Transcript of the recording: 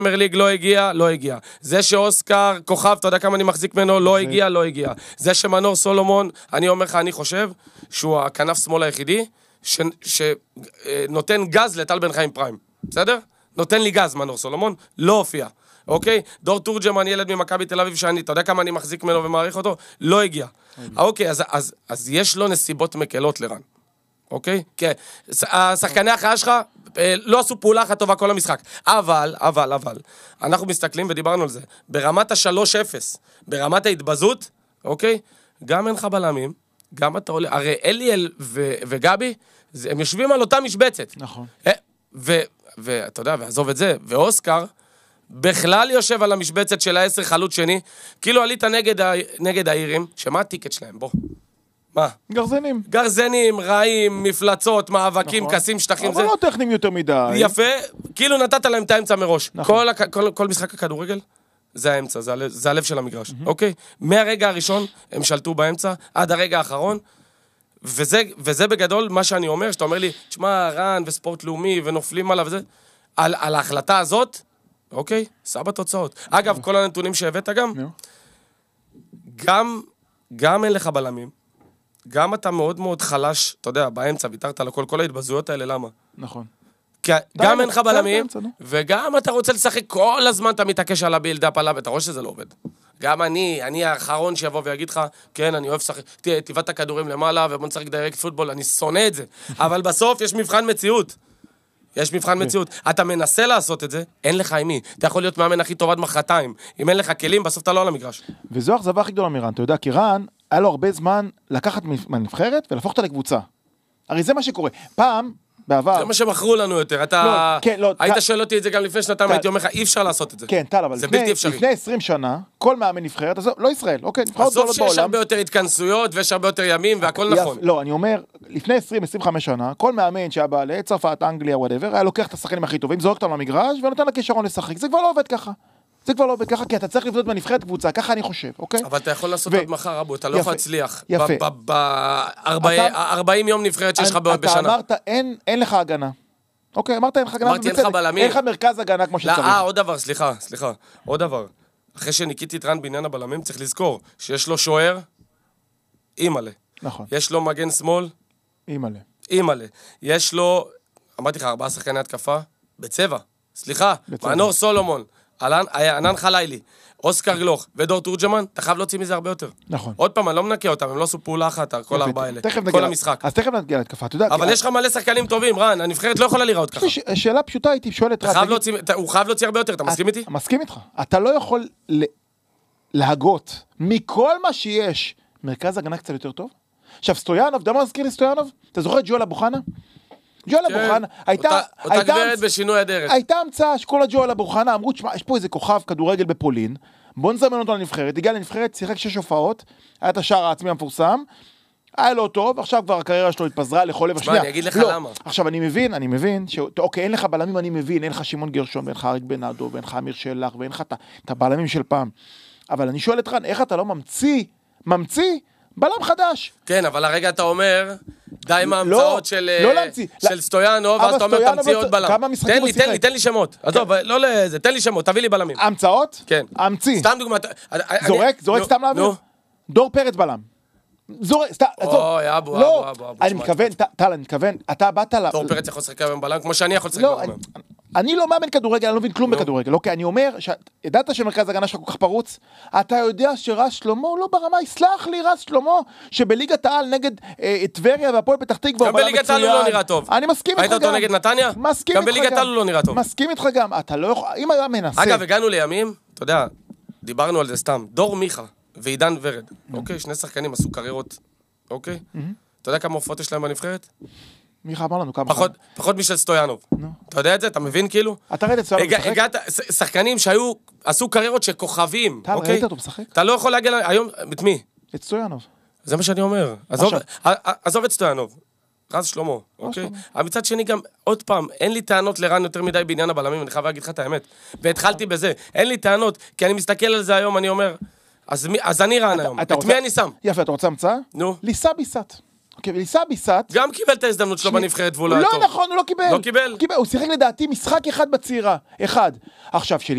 ליג לא הגיע, לא הגיע. זה שאוסקר כוכב, אתה יודע כמה אני מחזיק ממנו, לא הגיע, לא הגיע. זה שמנור סולומון, אני אומר לך, אני חושב שהוא הכנף שמאל היחידי, שנותן גז לטל בן חיים פריים. בסדר? נותן לי גז, מנור סולומון, לא הופיע. אוקיי? דור תורג'מן, ילד ממכבי תל אביב שאני, אתה יודע כמה אני מחזיק ממנו ומעריך אותו? לא הגיע. אוקיי, אז יש לו נסיבות מקלות לרן. אוקיי? כן. השחקני החיה שלך לא עשו פעולה אחת טובה כל המשחק. אבל, אנחנו מסתכלים ודיברנו על זה. ברמת ה-3-0, ברמת ההתבזות, אוקיי? גם אין לך בלמים, גם אתה עולה, הרי אליאל וגבי, הם יושבים על אותה משבצת. נכון. ואתה יודע, ועזוב את זה, ואוסקר, בכלל יושב על המשבצת של ה-10 חלוץ שני, כאילו עלית נגד האירים, שמה הטיקט שלהם? בוא. מה? גרזנים, רעים, מפלצות, מאבקים, כסים, שטחים. אבל לא טכניים יותר מדי. יפה, כאילו נתת להם את האמצע מראש. כל משחק הכדורגל, זה האמצע, זה הלב של המגרש, אוקיי? מהרגע הראשון הם שלטו באמצע, עד הרגע האחרון, וזה בגדול מה שאני אומר, שאתה אומר לי, תשמע, רן וספורט לאומי ונופלים עליו וזה, על ההחלטה הזאת, אוקיי? סבא תוצאות. אגב, כל הנתונים שהבאת גם אין לך בלמים, גם אתה מאוד מאוד חלש, אתה יודע, באמצע, ויתרת על כל ההתבזויות האלה, למה? נכון. גם אין לך בלמים, וגם אתה רוצה לשחק כל הזמן, אתה מתעקש על הבילדאפ עליו, ואתה רואה שזה לא עובד. גם אני האחרון שיבוא ויגיד לך, כן, אני אוהב לשחק, תיבאת הכדורים למעלה, ובוא נשחק דיירקט פוטבול, אני שונא את זה. אבל בסוף יש מבחן מציאות. יש מבחן מציאות. אתה מנסה לעשות את זה, אין לך עם מי. אתה יכול להיות מאמן הכי טוב עד מחרתיים. אם אין לך כלים, בסוף אתה לא על המגרש. וזו האכזבה הכי גדולה מרן. אתה יודע, כי רן, היה לו הרבה זמן לקחת מהנבחרת ולהפוך אותה לקבוצה. הרי זה מה שקורה. פעם, בעבר... זה מה שמכרו לנו יותר. אתה... היית שואל אותי את זה גם לפני שנתיים, הייתי אומר לך, אי אפשר לעשות את זה. כן, טל, אבל לפני 20 שנה, כל מאמן נבחרת, לא ישראל, אוקיי, נבחרות גדולות בעולם. בסוף שיש הרבה יותר התכנסויות, ויש הרבה יותר ימים, והכל נכון. לא, אני אומר, לפני 20-25 שנה, כל מאמן שהיה בא לצרפת, אנגליה, whatever, היה לוקח את השחקנים הכי טובים, זורק אותם למגרש, ונותן לכישרון לשחק. זה כבר לא עובד ככה. זה כבר לא עובד ככה, כי אתה צריך לבנות בנבחרת קבוצה, ככה אני חושב, אוקיי? אבל אתה יכול לעשות עד מחר, אבו, אתה לא יכול להצליח. יפה. ב-40 יום נבחרת שיש לך בשנה. אתה אמרת, אין לך הגנה. אוקיי, אמרת אין לך הגנה. אמרתי, אין לך בלמים. אין לך מרכז הגנה כמו שצריך. עוד דבר, סליחה. עוד דבר. אחרי שניקיתי את רן בעניין הבלמים, צריך לזכור שיש לו שוער, אימאלה. נכון. יש לו מגן שמאל, אימאלה. יש לו, אמרתי לך, 4 שחקני התקפה, בצבע. סליחה, מנור סולומון. ענן חלילי, אוסקר גלוך ודור תורג'מן, אתה חייב להוציא מזה הרבה יותר. נכון. עוד פעם, אני לא מנקה אותם, הם לא עשו פעולה אחת, כל 4 האלה, כל המשחק. אז תכף נגיע להתקפה, אתה יודע. אבל יש לך מלא שחקנים טובים, רן, הנבחרת לא יכולה להיראות ככה. שאלה פשוטה הייתי שואלת, הוא חייב להוציא הרבה יותר, אתה מסכים איתי? מסכים איתך. אתה לא יכול להגות מכל מה שיש, מרכז הגנה קצת יותר טוב? עכשיו, סטויאנוב, אתה מזכיר לי סטויאנוב? אתה זוכר את ג'ואל אבו חנה? ג'ואל אבו חנה, אותה גברת בשינוי הדרך. הייתה המצאה שכל הג'ואל אבו חנה אמרו, יש פה איזה כוכב כדורגל בפולין, בוא נזמן אותו לנבחרת, הגיע לנבחרת, שיחק 6 הופעות, היה את השער העצמי המפורסם, היה לו טוב, עכשיו כבר הקריירה שלו התפזרה לכל לב השנייה. אני אגיד לך למה. עכשיו אני מבין, אוקיי, אין לך בלמים, אני מבין, אין לך שמעון גרשון, ואין לך אריק בנאדו, ואין לך אמיר שלח, ואין לך את הבלמים של פעם. אבל אני שואל את רן, איך אתה לא ממציא בלם חדש? כן, אבל הרגע אתה אומר, די עם ההמצאות של סטויאנוב, אז אתה אומר, תמציא עוד בלם. תן לי שמות. עזוב, לא לזה, תן לי שמות, תביא לי בלמים. המצאות? כן. המציא. סתם דוגמא. זורק סתם להעביר? דור פרץ בלם. אוי, אבו. אני מתכוון, אתה באת דור פרץ יכול לשחק היום בלם, כמו שאני יכול לשחק בלם. אני לא מאמן כדורגל, אני לא מבין כלום בכדורגל, אוקיי, אני אומר, ידעת שמרכז הגנה שלך כל כך פרוץ, אתה יודע שרז שלמה לא ברמה, יסלח לי רז שלמה, שבליגת העל נגד טבריה והפועל פתח תקווה, גם בליגת העל הוא לא נראה טוב. אני מסכים איתך גם. ראית אותו נגד נתניה? גם בליגת העל הוא לא נראה טוב. מסכים איתך גם, אתה לא יכול, אם היה מנסה. אגב, הגענו לימים, אתה יודע, דיברנו על זה סתם, דור מיכה ועידן ורד, אוקיי, 2 שחקנים עשו קריירות, אוקיי? אתה יודע כמה הופעות יש להם בנבחרת? מיכה אמר לנו כמה. פחות משל סטויאנוב. אתה יודע את זה? אתה מבין כאילו? אתה ראית את סטויאנוב משחק? הגעת, שחקנים עשו קריירות שכוכבים. אתה ראית אותו משחק? אתה לא יכול להגיע היום, את מי? את סטויאנוב. זה מה שאני אומר. עזוב את סטויאנוב. רז שלמה, אוקיי? אבל מצד שני גם, עוד פעם, אין לי טענות לרן יותר מדי בעניין הבלמים, אני חייב להגיד לך את האמת. והתחלתי בזה. אין לי טענות, כי אני מסתכל על זה היום, אני אומר, אז אני רן היום. את מי אני שם? יפה, אתה רוצה המצאה? נו. ליסה ביסט. אוקיי, וליסה ביסט... גם קיבל את ההזדמנות שלו בנבחרת והוא לא היה טוב. לא נכון, הוא לא קיבל. לא קיבל? הוא שיחק לדעתי משחק אחד בצעירה. אחד. עכשיו,